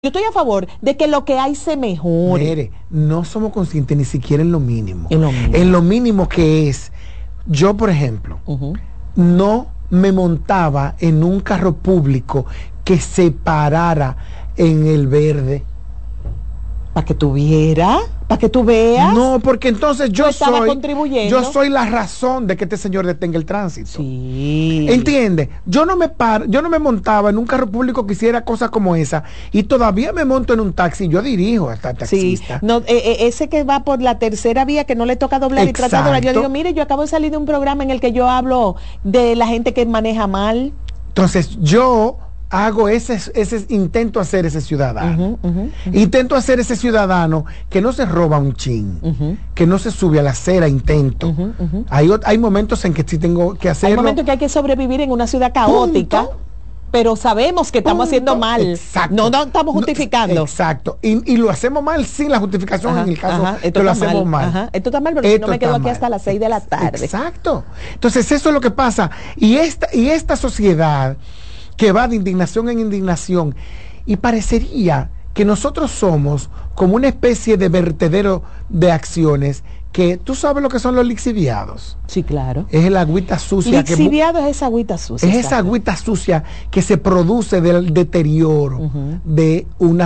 Yo estoy a favor de que lo que hay se mejore. Mire, no somos conscientes ni siquiera en lo mínimo. En En lo mínimo que es, yo por ejemplo, no me montaba en un carro público que se parara en el verde. Para que tú vieras, para que tú veas. No, porque entonces yo soy la razón de que este señor detenga el tránsito. Sí. ¿Entiende? Yo no me montaba en un carro público que hiciera cosas como esa y todavía me monto en un taxi, yo dirijo hasta taxista. Sí. No, ese que va por la tercera vía que no le toca doblar. Exacto. Y trata de doblar. Yo digo, mire, yo acabo de salir de un programa en el que yo hablo de la gente que maneja mal. Entonces yo hago intento hacer ese ciudadano. Intento hacer ese ciudadano que no se roba un chin, que no se sube a la acera, intento. Hay momentos en que sí tengo que hacerlo. Hay momentos que hay que sobrevivir en una ciudad caótica. Punto. Pero sabemos que estamos haciendo mal. Exacto. No estamos justificando. Exacto. Y lo hacemos mal sin la justificación en el caso que lo hacemos mal. Esto está mal, pero si no me quedo aquí hasta las 6 de la tarde. Exacto. Entonces eso es lo que pasa. Y esta sociedad que va de indignación en indignación, y parecería que nosotros somos como una especie de vertedero de acciones que tú sabes lo que son los lixiviados. Sí, claro. Es el agüita sucia. Lixiviado es esa agüita sucia. Es esa agüita sucia que se produce del deterioro de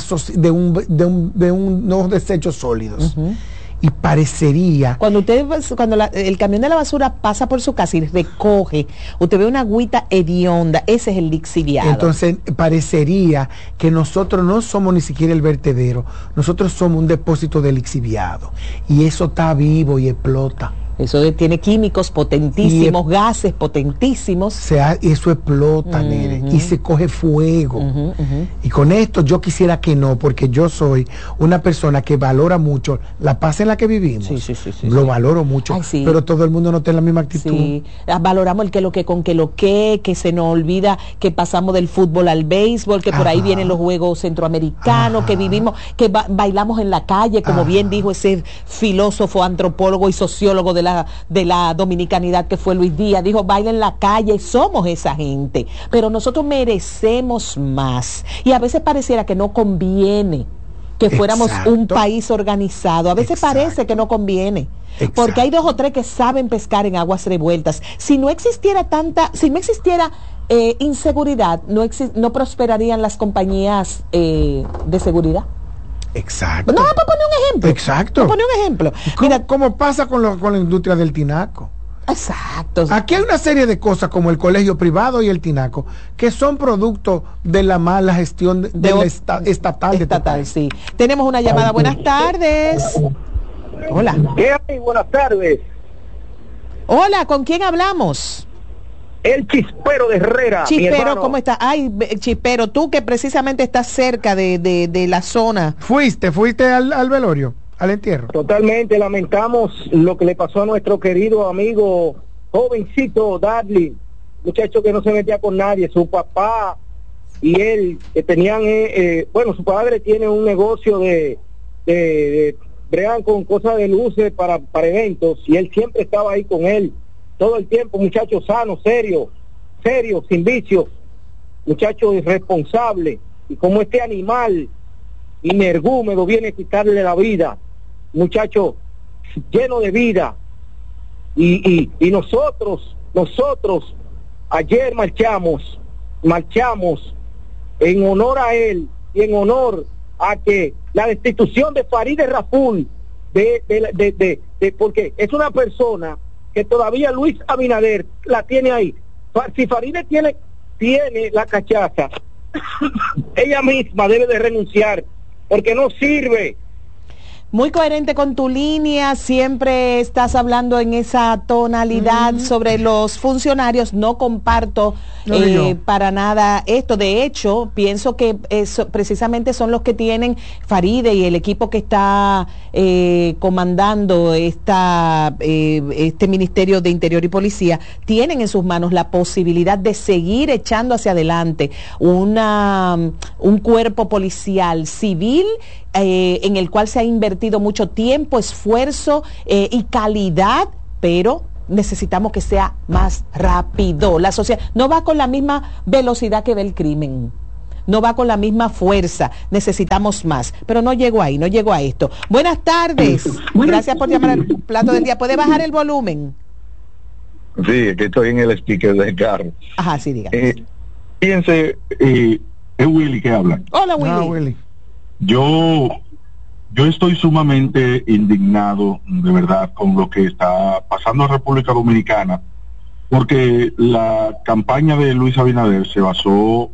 unos desechos sólidos. Y parecería cuando el camión de la basura pasa por su casa y recoge, usted ve una agüita hedionda, ese es el lixiviado. Entonces parecería que nosotros no somos ni siquiera el vertedero, nosotros somos un depósito de lixiviado y eso está vivo y explota. Eso tiene químicos potentísimos, gases potentísimos. Eso explota, nene, y se coge fuego. Y con esto yo quisiera que no, porque yo soy una persona que valora mucho la paz en la que vivimos. Sí, lo valoro mucho. Ay, sí. Pero todo el mundo no tiene la misma actitud. Sí. Valoramos el que se nos olvida que pasamos del fútbol al béisbol, que por ahí vienen los juegos centroamericanos, que vivimos, que bailamos en la calle, como bien dijo ese filósofo, antropólogo y sociólogo de la dominicanidad que fue Luis Díaz, dijo, baila en la calle, somos esa gente, pero nosotros merecemos más, y a veces pareciera que no conviene que fuéramos un país organizado, a veces parece que no conviene, porque hay 2 o 3 que saben pescar en aguas revueltas. Si no existiera inseguridad, no prosperarían las compañías de seguridad. Exacto. No, para poner un ejemplo. Exacto. Para poner un ejemplo. Mira, ¿cómo pasa con la industria del tinaco? Exacto. Aquí hay una serie de cosas como el colegio privado y el tinaco que son producto de la mala gestión estatal. Sí. Tenemos una llamada. Buenas tardes. Hola. ¿Qué hay? Buenas tardes. Hola, ¿con quién hablamos? El Chispero de Herrera. Chispero, ¿cómo estás? Ay, Chispero, tú que precisamente estás cerca de la zona. ¿Fuiste al velorio, al entierro? Totalmente, lamentamos lo que le pasó a nuestro querido amigo jovencito Dudley, muchacho que no se metía con nadie, su papá y él que tenían, su padre tiene un negocio de bregan con cosas de luces para eventos, y él siempre estaba ahí con él todo el tiempo, muchacho sano, serio, sin vicios, muchacho irresponsable, y como este animal energúmedo viene a quitarle la vida, muchacho lleno de vida, y nosotros ayer marchamos en honor a él y en honor a que la destitución de Farideh Raful, porque es una persona que todavía Luis Abinader la tiene ahí. Si Farideh tiene la cachaza, ella misma debe de renunciar, porque no sirve. Muy coherente con tu línea, siempre estás hablando en esa tonalidad sobre los funcionarios. No comparto para nada esto. De hecho, pienso que precisamente son los que tienen Farideh y el equipo que está comandando este Ministerio de Interior y Policía, tienen en sus manos la posibilidad de seguir echando hacia adelante un cuerpo policial civil en el cual se ha invertido mucho tiempo, esfuerzo y calidad, pero necesitamos que sea más rápido. La sociedad no va con la misma velocidad que ve el crimen. no va con la misma fuerza, necesitamos más. Pero no llego ahí, no llego a esto. Buenas tardes, gracias por llamar al plato del día. ¿Puede bajar el volumen? Sí, que estoy en el speaker del carro. Ajá, sí, diga. Fíjense, es Willy que habla. Hola, Willy. Willy. Yo estoy sumamente indignado, de verdad, con lo que está pasando en República Dominicana, porque la campaña de Luis Abinader se basó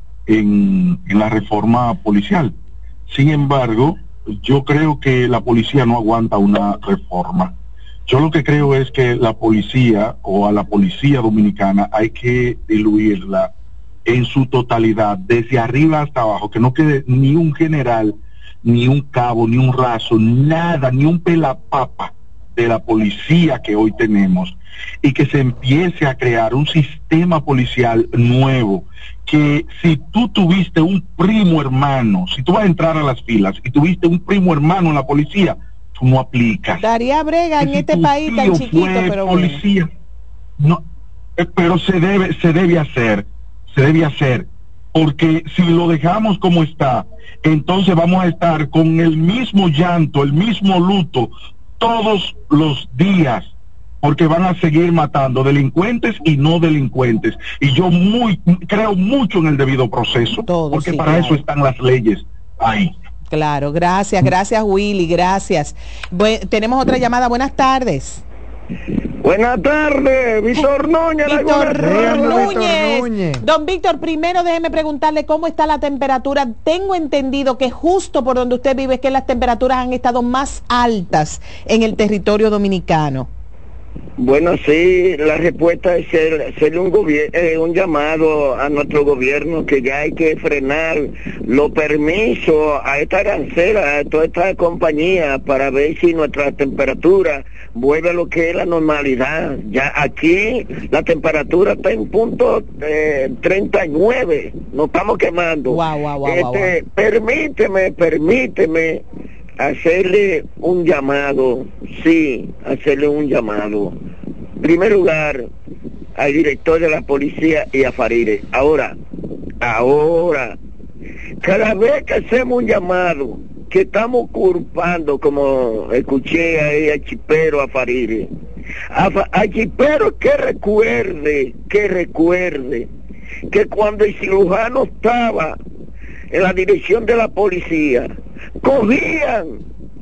en la reforma policial. Sin embargo, yo creo que la policía no aguanta una reforma. Yo lo que creo es que la policía, o a la policía dominicana, hay que diluirla en su totalidad, desde arriba hasta abajo, que no quede ni un general, ni un cabo, ni un raso, nada, ni un pelapapa de la policía que hoy tenemos, y que se empiece a crear un sistema policial nuevo, que si tú tuviste un primo hermano, si tú vas a entrar a las filas y tuviste un primo hermano en la policía, tú no aplicas. Daría brega en este país tan chiquito, pero policía, bueno. No, pero se debe hacer, porque si lo dejamos como está, entonces vamos a estar con el mismo llanto, el mismo luto todos los días, porque van a seguir matando delincuentes y no delincuentes. Y yo creo mucho en el debido proceso, porque sí, para eso están las leyes ahí. Claro, gracias Willy, gracias. Tenemos otra llamada, buenas tardes. Buenas tardes, Víctor Núñez. Víctor Núñez. Don Víctor, primero déjeme preguntarle cómo está la temperatura. Tengo entendido que justo por donde usted vive es que las temperaturas han estado más altas en el territorio dominicano. Bueno, sí, la respuesta es hacerle un llamado a nuestro gobierno, que ya hay que frenar los permisos a esta arancela, a toda esta compañía, para ver si nuestra temperatura vuelve a lo que es la normalidad. Ya aquí la temperatura está en punto 39, nos estamos quemando. Wow. Permíteme hacerle un llamado, hacerle un llamado. En primer lugar, al director de la policía y a Faride. Ahora, cada vez que hacemos un llamado, que estamos culpando, como escuché ahí a Chipero, a Faride, a Chipero que recuerde que cuando el cirujano estaba en la dirección de la policía, cogían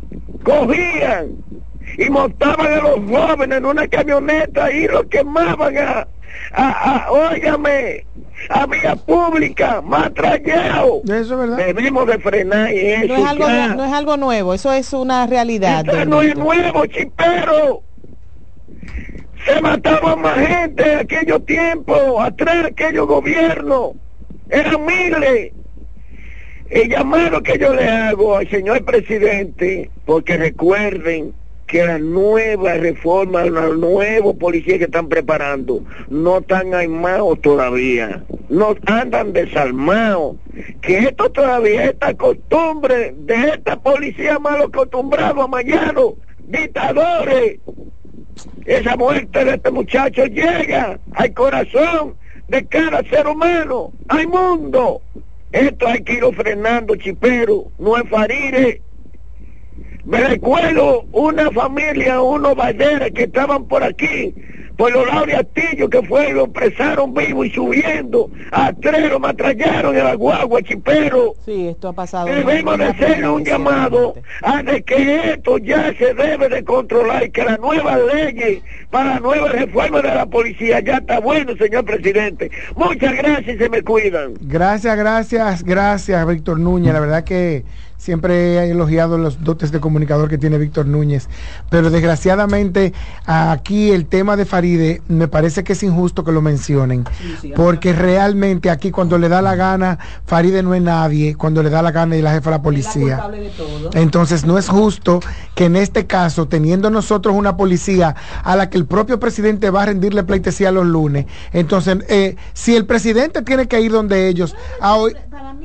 y montaban a los jóvenes en una camioneta y los quemaban óigame, a vía pública, matrallado. Eso es verdad. Debemos de frenar eso. No es algo nuevo, eso es una realidad. Eso no es nuevo, Chipero. Se mataban más gente en aquellos tiempos, atrás de aquellos gobiernos. Eran miles. El llamado que yo le hago al señor presidente, porque recuerden que las nuevas reformas, los nuevos policías que están preparando, no están armados todavía, no andan desarmados, que esto todavía, esta costumbre de esta policía mal acostumbrado a mañana, dictadores, esa muerte de este muchacho llega al corazón de cada ser humano, al mundo. Esto hay que irlo frenando, Chipero, no es Faride. Me recuerdo una familia, unos balderas que estaban por aquí, por los lados de Astillo, que fue, lo presaron vivo y subiendo, a tres lo matrallaron en la guagua, Chipero. Sí, esto ha pasado. Debemos de hacer un llamado a de que esto ya se debe de controlar, y que la nueva ley para la nueva reforma de la policía ya está bueno, señor presidente. Muchas gracias y se me cuidan. Gracias, Víctor Núñez. La verdad que siempre he elogiado los dotes de comunicador que tiene Víctor Núñez, pero desgraciadamente aquí el tema de Faride me parece que es injusto que lo mencionen, porque realmente aquí cuando le da la gana, Faride no es nadie, cuando le da la gana y la jefa de la policía. Entonces no es justo que en este caso, teniendo nosotros una policía a la que el propio presidente va a rendirle pleitesía los lunes, entonces si el presidente tiene que ir donde ellos, para mí es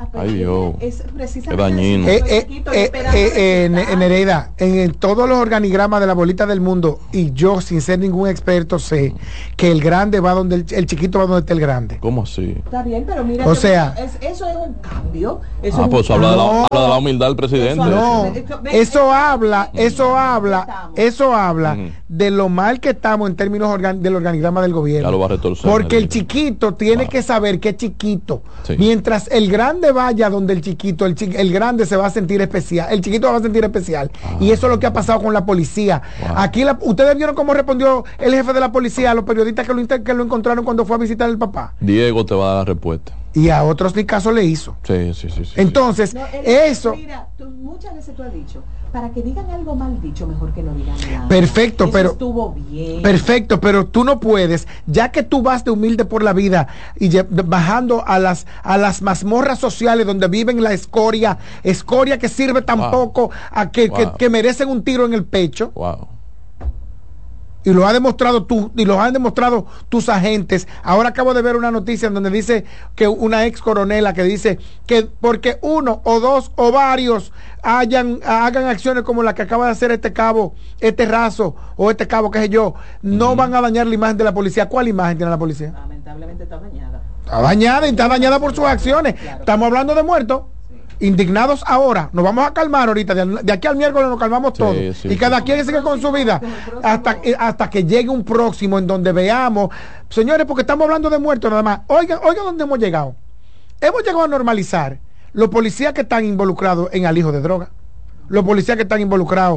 Ay, Dios. Es precisamente qué dañino. Nereida, en todos los organigramas de la bolita del mundo, y yo sin ser ningún experto sé que el grande va donde el chiquito va donde está el grande. ¿Cómo así? Está bien, pero mira, o sea, eso es un cambio. Pues habla de la humildad del presidente. Eso habla de lo mal que estamos en términos del organigrama del gobierno. Ya lo va a retorcer, porque el chiquito tiene que saber que es chiquito. Sí. Mientras el grande vaya donde el chiquito, el grande se va a sentir especial, el chiquito va a sentir especial. Y eso es lo que ha pasado con la policía. Aquí ustedes vieron cómo respondió el jefe de la policía a los periodistas que lo encontraron cuando fue a visitar al papá. Diego te va a dar la respuesta. Y a otros ni caso le hizo. Sí. Entonces, eso... Mira, muchas veces tú has dicho, para que digan algo mal dicho, mejor que no digan nada. Perfecto, eso pero... estuvo bien. Perfecto, pero tú no puedes, ya que tú vas de humilde por la vida y bajando a las mazmorras sociales donde viven la escoria que sirve tan poco a que merecen un tiro en el pecho. Wow. Y lo ha demostrado y lo han demostrado tus agentes. Ahora acabo de ver una noticia en donde dice que una ex coronela que dice que porque uno o dos o varios hagan acciones como la que acaba de hacer este cabo, este raso o este cabo, qué sé yo, no van a dañar la imagen de la policía. ¿Cuál imagen tiene la policía? Lamentablemente está dañada. Está dañada y está dañada por sus acciones. Claro. Estamos hablando de muertos. Indignados ahora, nos vamos a calmar ahorita, de aquí al miércoles nos calmamos todos y cada quien sigue con su vida hasta que llegue un próximo en donde veamos, señores, porque estamos hablando de muertos nada más. Oigan dónde hemos llegado a normalizar los policías que están involucrados en alijo de droga, los policías que están involucrados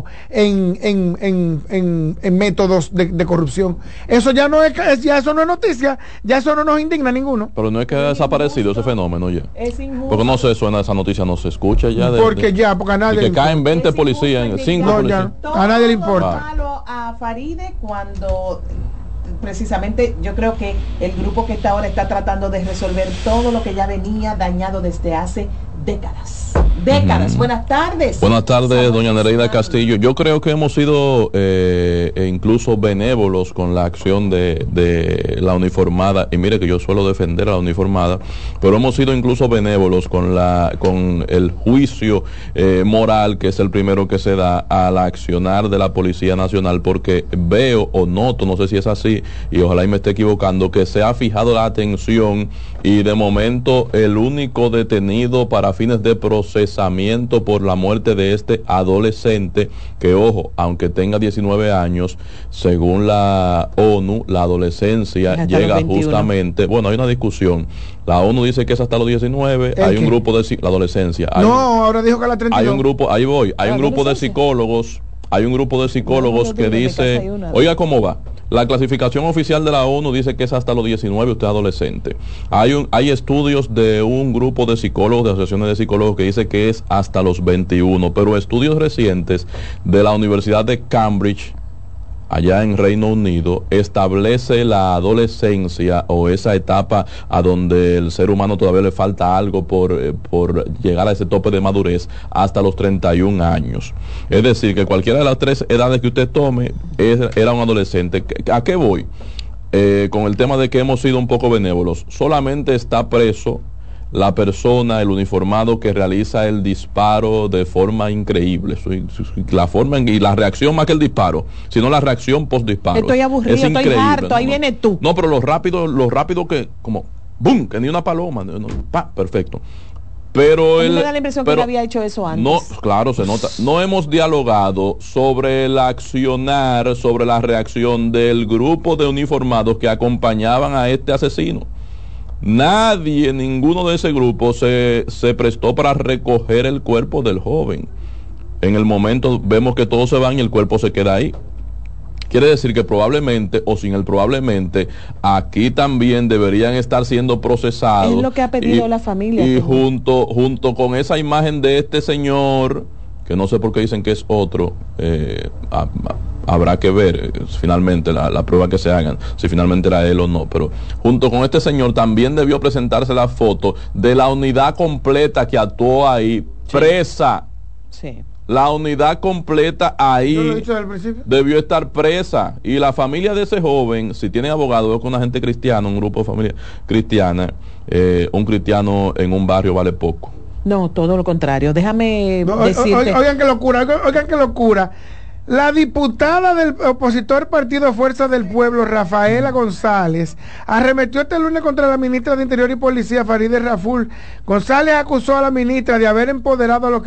en métodos de corrupción. Eso ya no es noticia, ya eso no nos indigna a ninguno. Pero no es que ha desaparecido ese fenómeno ya. Es injusto. Porque no se suena, esa noticia no se escucha ya. Porque a nadie que caen 20 policías en 5 policías. A nadie le importa. Malo a Faride cuando precisamente yo creo que el grupo que está ahora está tratando de resolver todo lo que ya venía dañado desde hace décadas. Buenas tardes. Buenas tardes, doña Nereida Castillo. Yo creo que hemos sido incluso benévolos con la acción de la uniformada, y mire que yo suelo defender a la uniformada, pero hemos sido incluso benévolos con el juicio moral, que es el primero que se da al accionar de la Policía Nacional, porque veo o noto, no sé si es así, y ojalá y me esté equivocando, que se ha fijado la atención y de momento el único detenido para fines de procesamiento por la muerte de este adolescente, que ojo, aunque tenga 19 años, según la ONU, la adolescencia llega justamente, bueno, hay una discusión, la ONU dice que es hasta los 19, hay un grupo de la adolescencia. Ahora dijo que a la 32. Hay un grupo, ahí voy, hay un grupo de psicólogos, que dice, oiga cómo va. La clasificación oficial de la ONU dice que es hasta los 19, usted es adolescente. Hay estudios de un grupo de psicólogos, de asociaciones de psicólogos, que dice que es hasta los 21, pero estudios recientes de la Universidad de Cambridge, allá en Reino Unido, establece la adolescencia o esa etapa a donde el ser humano todavía le falta algo por llegar a ese tope de madurez hasta los 31 años. Es decir, que cualquiera de las tres edades que usted tome era un adolescente. ¿A qué voy? Con el tema de que hemos sido un poco benévolos. Solamente está preso la persona, el uniformado que realiza el disparo de forma increíble. La forma y la reacción más que el disparo, sino la reacción post disparo. Estoy aburrido, estoy harto, ahí viene tú. No, pero lo rápido que, como, ¡boom!, que ni una paloma. Perfecto. Pero me da la impresión que él había hecho eso antes. No, claro, se nota. No hemos dialogado sobre el accionar, sobre la reacción del grupo de uniformados que acompañaban a este asesino. Nadie, ninguno de ese grupo se prestó para recoger el cuerpo del joven. En el momento vemos que todos se van y el cuerpo se queda ahí. Quiere decir que probablemente, o sin el probablemente, aquí también deberían estar siendo procesados. Es lo que ha pedido la familia. Y junto con esa imagen de este señor, que no sé por qué dicen que es otro, habrá que ver finalmente la prueba que se hagan, si finalmente era él o no, pero junto con este señor también debió presentarse la foto de la unidad completa que actuó ahí, presa. Sí. la unidad completa ahí debió estar presa. Y la familia de ese joven, si tiene abogado, es con una gente cristiana, un grupo de familia cristiana, un cristiano en un barrio vale poco. No, todo lo contrario. Déjame decirte. Oigan qué locura. La diputada del opositor Partido Fuerza del Pueblo, Rafaela González, arremetió este lunes contra la ministra de Interior y Policía, Farideh Raful. González acusó a la ministra de haber empoderado a los